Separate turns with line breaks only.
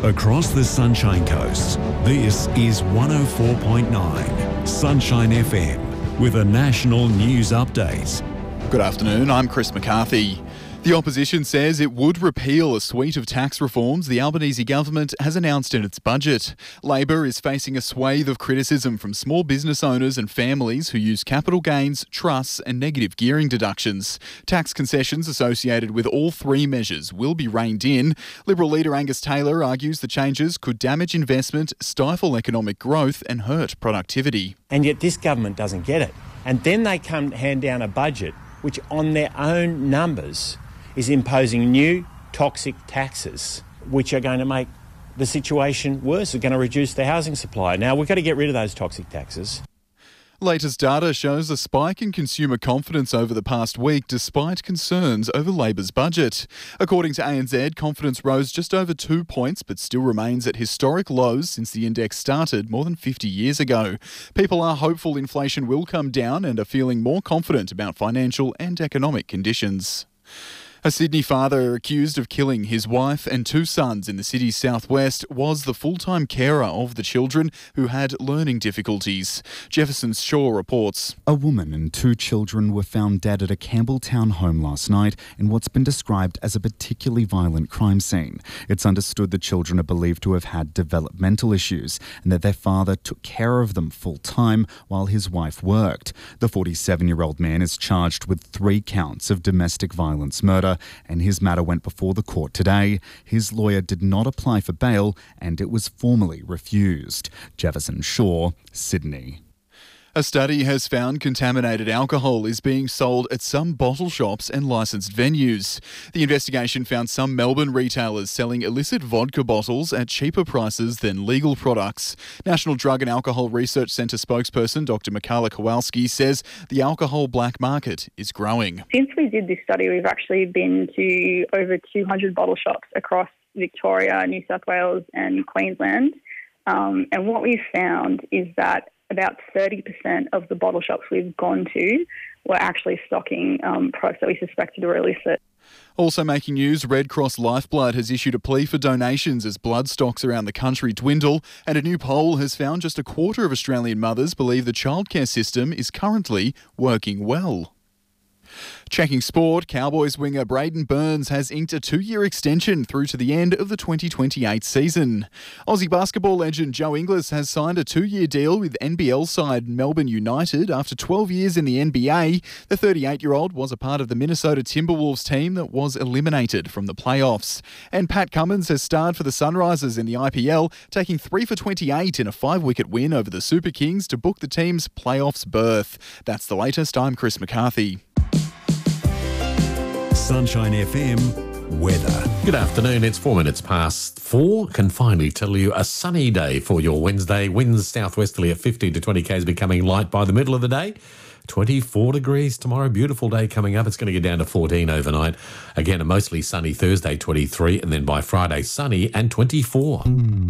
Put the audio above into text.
Across the Sunshine Coast, this is 104.9 Sunshine FM with a national news update.
Good afternoon, I'm Chris McCarthy. The opposition says it would repeal a suite of tax reforms the Albanese government has announced in its budget. Labor is facing a swathe of criticism from small business owners and families who use capital gains, trusts and negative gearing deductions. Tax concessions associated with all three measures will be reined in. Liberal leader Angus Taylor argues the changes could damage investment, stifle economic growth and hurt productivity.
And yet this government doesn't get it. And then they come hand down a budget which on their own numbers is imposing new toxic taxes which are going to make the situation worse, are going to reduce the housing supply. Now, we've got to get rid of those toxic taxes.
Latest data shows a spike in consumer confidence over the past week despite concerns over Labor's budget. According to ANZ, confidence rose just over 2 points but still remains at historic lows since the index started more than 50 years ago. People are hopeful inflation will come down and are feeling more confident about financial and economic conditions. A Sydney father accused of killing his wife and two sons in the city's southwest was the full-time carer of the children who had learning difficulties. Jefferson Shaw reports.
A woman and two children were found dead at a Campbelltown home last night in what's been described as a particularly violent crime scene. It's understood the children are believed to have had developmental issues and that their father took care of them full-time while his wife worked. The 47-year-old man is charged with 3 counts of domestic violence murder, and his matter went before the court today. His lawyer did not apply for bail and it was formally refused. Jefferson Shaw, Sydney.
A study has found contaminated alcohol is being sold at some bottle shops and licensed venues. The investigation found some Melbourne retailers selling illicit vodka bottles at cheaper prices than legal products. National Drug and Alcohol Research Centre spokesperson Dr. Mikala Kowalski says the alcohol black market is growing.
Since we did this study, we've actually been to over 200 bottle shops across Victoria, New South Wales and Queensland. And what we've found is that about 30% of the bottle shops we've gone to were actually stocking products that we suspected were illicit.
Also making news, Red Cross Lifeblood has issued a plea for donations as blood stocks around the country dwindle, and a new poll has found just a quarter of Australian mothers believe the childcare system is currently working well. Checking sport, Cowboys winger Braden Burns has inked a 2-year extension through to the end of the 2028 season. Aussie basketball legend Joe Inglis has signed a 2-year deal with NBL side Melbourne United after 12 years in the NBA. The 38-year-old was a part of the Minnesota Timberwolves team that was eliminated from the playoffs. And Pat Cummins has starred for the Sunrisers in the IPL, taking 3 for 28 in a 5-wicket win over the Super Kings to book the team's playoffs berth. That's the latest. I'm Chris McCarthy.
Sunshine FM weather.
Good afternoon. It's 4 minutes past 4. Can finally tell you a sunny day for your Wednesday. Winds southwesterly at 15 to 20 k's, becoming light by the middle of the day. 24 degrees tomorrow. Beautiful day coming up. It's going to get down to 14 overnight. Again, a mostly sunny Thursday, 23, and then by Friday, sunny and 24.